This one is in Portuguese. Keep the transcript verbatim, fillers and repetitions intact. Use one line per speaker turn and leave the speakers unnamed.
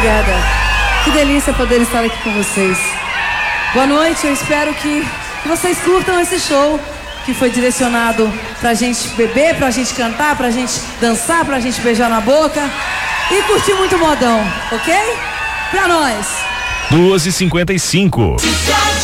obrigada. Que delícia poder estar aqui com vocês. Boa noite, eu espero que vocês curtam esse show que foi direcionado pra gente beber, pra gente cantar, pra gente dançar, pra gente beijar na boca e curtir muito modão, ok? Pra nós.
duas e cinquenta e cinco.